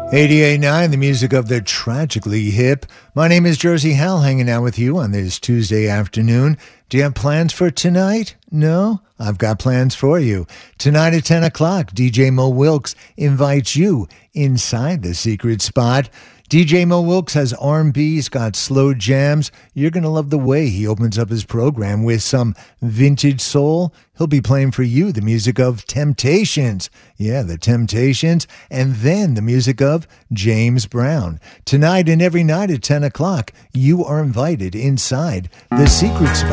88.9, the music of the tragically hip. My name is Jersey Hal, hanging out with you on this Tuesday afternoon. Do you have plans for tonight? No? I've got plans for you. Tonight at 10 o'clock, DJ Mo Wilkes invites you inside the secret spot. DJ Mo Wilkes has R&B, he's got slow jams. You're going to love the way he opens up his program with some vintage soul. He'll be playing for you the music of Temptations. Yeah, the Temptations. And then the music of James Brown. Tonight and every night at 10 o'clock, you are invited inside the secret spot.